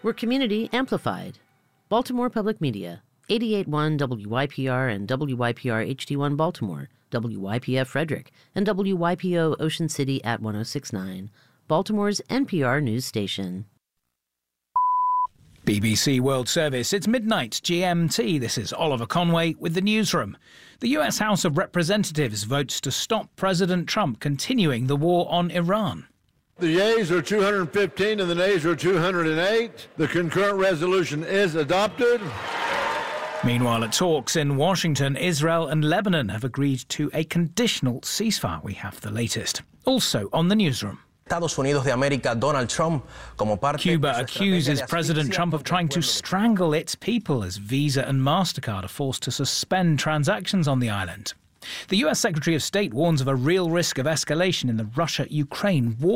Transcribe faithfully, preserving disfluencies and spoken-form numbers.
We're community amplified. Baltimore Public Media, eighty-eight point one W Y P R and W Y P R H D one Baltimore, W Y P F Frederick, and W Y P O Ocean City at one oh six point nine, Baltimore's N P R news station. B B C World Service, it's midnight G M T. This is Oliver Conway with the newsroom. The U S House of Representatives votes to stop President Trump continuing the war on Iran. The yeas are two hundred fifteen and the nays are two hundred eight. The concurrent resolution is adopted. Meanwhile, at talks in Washington, Israel and Lebanon have agreed to a conditional ceasefire. We have the latest. Also on the newsroom. Cuba accuses President Trump of trying to strangle its people as Visa and MasterCard are forced to suspend transactions on the island. The U S Secretary of State warns of a real risk of escalation in the Russia-Ukraine war.